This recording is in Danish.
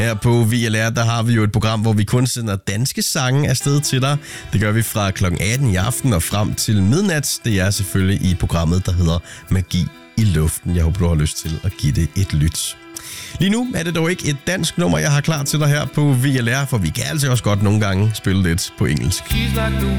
Her på VLR, der har vi jo et program, hvor vi kun sender danske sange afsted til dig. Det gør vi fra kl. 18 i aften og frem til midnat. Det er selvfølgelig i programmet, der hedder Magi i luften. Jeg håber, du har lyst til at give det et lyt. Lige nu er det dog ikke et dansk nummer, jeg har klar til dig her på VLR, for vi kan altså også godt nogle gange spille lidt på engelsk. She's like the